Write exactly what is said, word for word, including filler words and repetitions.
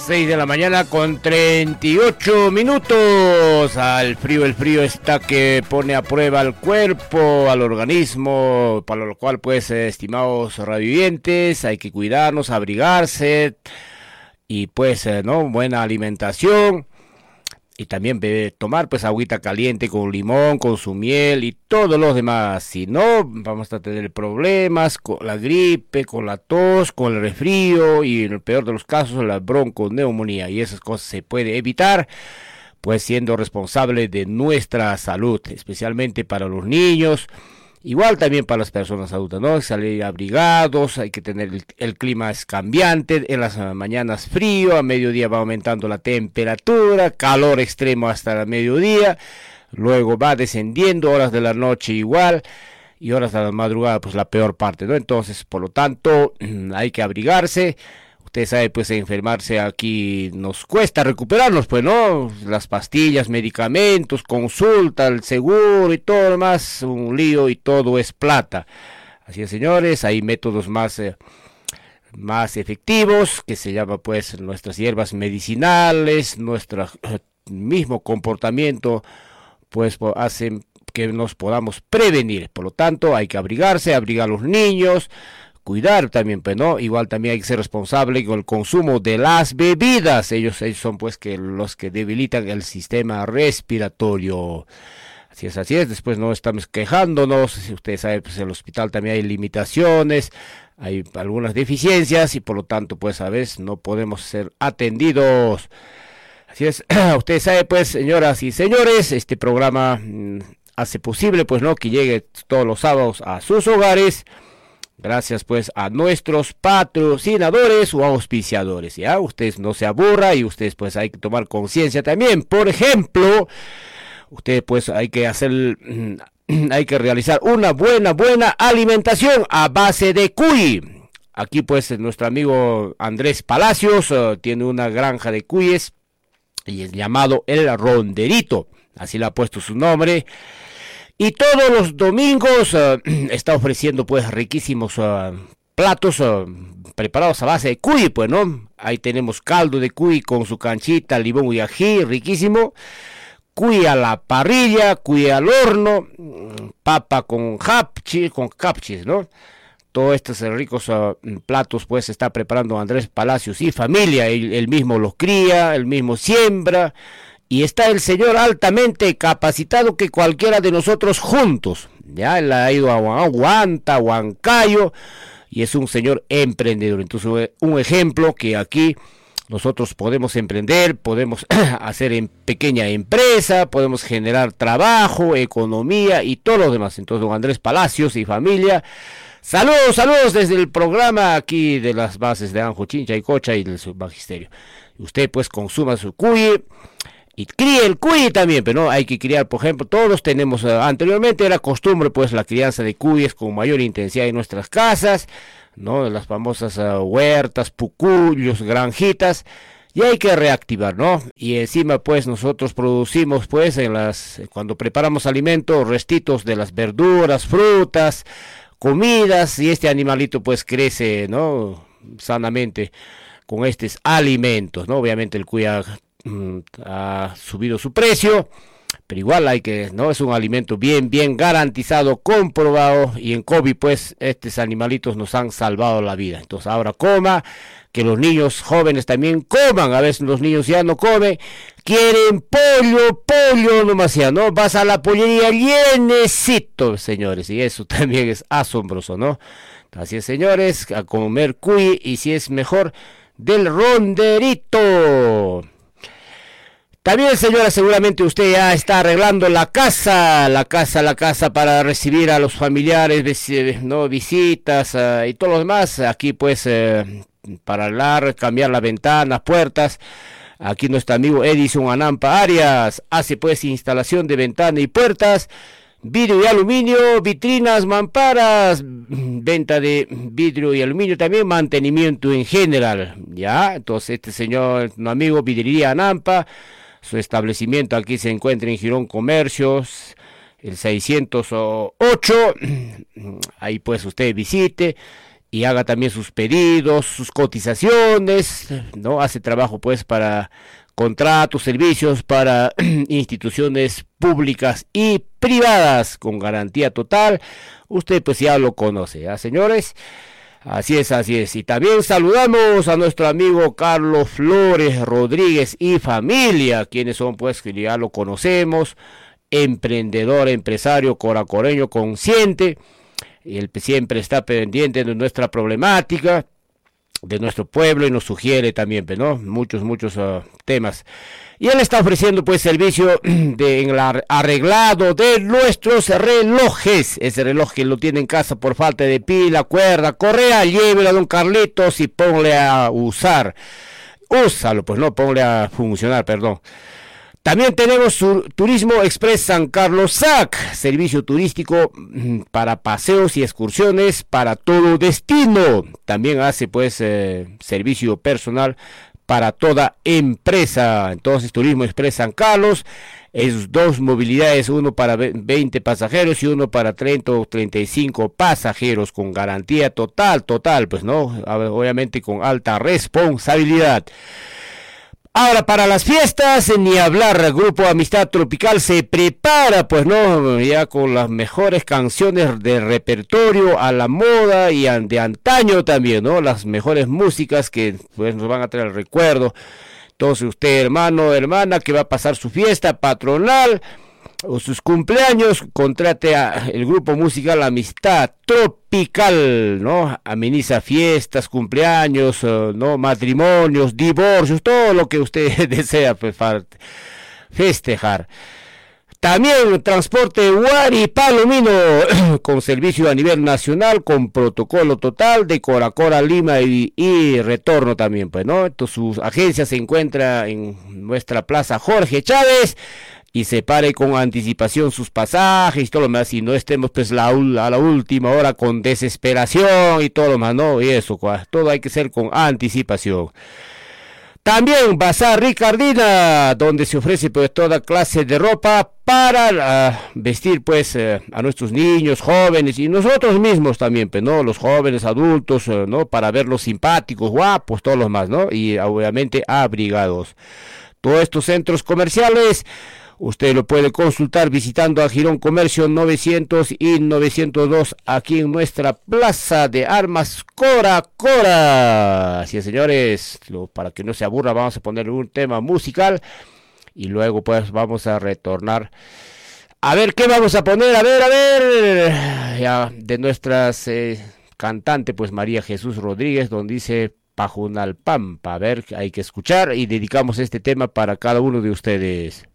seis de la mañana con treinta y ocho minutos. Al frío, el frío está que pone a prueba al cuerpo, al organismo, para lo cual, pues, eh, estimados radioyentes, hay que cuidarnos, abrigarse y, pues, eh, no, buena alimentación. Y también beber, tomar pues agüita caliente con limón, con su miel y todos los demás. Si no, vamos a tener problemas con la gripe, con la tos, con el resfrío y en el peor de los casos la bronconeumonía. Y esas cosas se puede evitar pues siendo responsable de nuestra salud, especialmente para los niños. Igual también para las personas adultas, ¿no? Salir abrigados, hay que tener el, el clima es cambiante, en las mañanas frío, a mediodía va aumentando la temperatura, calor extremo hasta el mediodía, luego va descendiendo, horas de la noche igual, y horas de la madrugada pues la peor parte, ¿no? Entonces, por lo tanto, hay que abrigarse. Usted sabe, pues, enfermarse aquí nos cuesta recuperarnos, pues, ¿no? Las pastillas, medicamentos, consulta, el seguro y todo lo demás, un lío y todo es plata. Así es, señores, hay métodos más, eh, más efectivos, que se llama, pues, nuestras hierbas medicinales, nuestro eh, mismo comportamiento, pues, hacen que nos podamos prevenir. Por lo tanto, hay que abrigarse, abrigar a los niños, cuidar también, pues, ¿no? Igual también hay que ser responsable con el consumo de las bebidas. Ellos, ellos son, pues, que los que debilitan el sistema respiratorio. Así es, así es. Después no estamos quejándonos. Si usted sabe, pues, en el hospital también hay limitaciones, hay algunas deficiencias y por lo tanto, pues, a veces no podemos ser atendidos. Así es. Usted sabe, pues, señoras y señores, este programa mmm, hace posible, pues, ¿no? Que llegue todos los sábados a sus hogares. Gracias, pues, a nuestros patrocinadores o auspiciadores, ¿ya? Ustedes no se aburra y ustedes, pues, hay que tomar conciencia también. Por ejemplo, ustedes, pues, hay que hacer, hay que realizar una buena, buena alimentación a base de cuy. Aquí, pues, nuestro amigo Andrés Palacios uh, tiene una granja de cuyes y es llamado El Ronderito. Así le ha puesto su nombre. Y todos los domingos uh, está ofreciendo, pues, riquísimos uh, platos uh, preparados a base de cuy, pues, ¿no? Ahí tenemos caldo de cuy con su canchita, limón y ají, riquísimo. Cuy a la parrilla, cuy al horno, papa con capchis, con capchis, ¿no? Todos estos ricos uh, platos, pues, está preparando Andrés Palacios y familia. Él, él mismo los cría, él mismo siembra. Y está el señor altamente capacitado que cualquiera de nosotros juntos. Ya él ha ido a Huanta, a Huancayo, y es un señor emprendedor. Entonces, un ejemplo que aquí nosotros podemos emprender, podemos hacer en pequeña empresa, podemos generar trabajo, economía y todo lo demás. Entonces, don Andrés Palacios y familia, saludos, saludos desde el programa aquí de las bases de Anjo, Chincha y Cocha y del Magisterio. Usted, pues, consuma su cuy y críe el cuy también, pero no hay que criar, por ejemplo, todos tenemos, uh, anteriormente era costumbre, pues, la crianza de cuyes con mayor intensidad en nuestras casas, ¿no? Las famosas uh, huertas, pucullos, granjitas, y hay que reactivar, ¿no? Y encima, pues, nosotros producimos, pues, en las, cuando preparamos alimentos, restitos de las verduras, frutas, comidas, y este animalito, pues, crece, ¿no? Sanamente con estos alimentos, ¿no? Obviamente el cuy ha ha subido su precio, pero igual hay que, ¿no? Es un alimento bien, bien garantizado, comprobado, y en COVID, pues, estos animalitos nos han salvado la vida. Entonces, ahora coma, que los niños jóvenes también coman. A veces los niños ya no comen, quieren pollo, pollo nomás ya, ¿no? Vas a la pollería llenecito, señores, y eso también es asombroso, ¿no? Así es, señores, a comer cuy, y si es mejor, del Ronderito. También, señora, seguramente usted ya está arreglando la casa, la casa, la casa para recibir a los familiares, no, visitas uh, y todo lo demás. Aquí, pues, eh, para arreglar, cambiar las ventanas, puertas. Aquí nuestro amigo Edison Anampa Arias hace, pues, instalación de ventanas y puertas, vidrio y aluminio, vitrinas, mamparas, venta de vidrio y aluminio, también mantenimiento en general. Ya, entonces este señor, un amigo, Vidriería Anampa. Su establecimiento aquí se encuentra en Girón Comercios, el seiscientos ocho, ahí, pues, usted visite y haga también sus pedidos, sus cotizaciones, ¿no? Hace trabajo pues para contratos, servicios para instituciones públicas y privadas con garantía total. Usted pues ya lo conoce, ¿ah, señores? Así es, así es. Y también saludamos a nuestro amigo Carlos Flores Rodríguez y familia, quienes son pues que ya lo conocemos, emprendedor, empresario coracoreño consciente. Y él siempre está pendiente de nuestra problemática, de nuestro pueblo, y nos sugiere también, ¿no? Muchos, muchos uh, temas. Y él está ofreciendo pues servicio de en el arreglado de nuestros relojes. Ese reloj que lo tiene en casa por falta de pila, cuerda, correa, llévelo a don Carlitos y ponle a usar. Úsalo, pues no, ponle a funcionar, perdón. También tenemos su Turismo Express San Carlos S A C, servicio turístico para paseos y excursiones para todo destino. También hace pues eh, servicio personal para toda empresa. Entonces Turismo Express San Carlos es dos movilidades, uno para veinte pasajeros y uno para treinta o treinta y cinco pasajeros con garantía total, total, pues no, obviamente con alta responsabilidad. Ahora, para las fiestas, ni hablar, Grupo Amistad Tropical se prepara, pues no, ya con las mejores canciones de repertorio a la moda y de antaño también, ¿no? Las mejores músicas que pues nos van a traer el recuerdo. Entonces usted, hermano, hermana, que va a pasar su fiesta patronal o sus cumpleaños, contrate a el grupo musical Amistad Tropical, ¿no? Ameniza fiestas, cumpleaños, ¿no? Matrimonios, divorcios, todo lo que usted desea pues, festejar. También transporte Huari Palomino con servicio a nivel nacional, con protocolo total de Coracora, Lima y, y retorno también, pues, ¿no? Entonces, su agencia se encuentra en nuestra plaza Jorge Chávez, y separe con anticipación sus pasajes y todo lo más, y no estemos pues la, a la última hora con desesperación y todo lo más, no, y eso, todo hay que ser con anticipación. También Bazar Ricardina, donde se ofrece pues toda clase de ropa para uh, vestir pues uh, a nuestros niños, jóvenes y nosotros mismos también, pues, ¿no? Los jóvenes, adultos, uh, ¿no? Para verlos simpáticos, guapos, todos los más, ¿no? Y obviamente abrigados. Todos estos centros comerciales usted lo puede consultar visitando a Girón Comercio novecientos y novecientos dos aquí en nuestra Plaza de Armas Cora Cora. Así es, señores, lo, para que no se aburra vamos a poner un tema musical y luego pues vamos a retornar. A ver qué vamos a poner, a ver, a ver, ya, de nuestras eh, cantante pues María Jesús Rodríguez, donde dice Pajunalpampa. A ver, hay que escuchar y dedicamos este tema para cada uno de ustedes.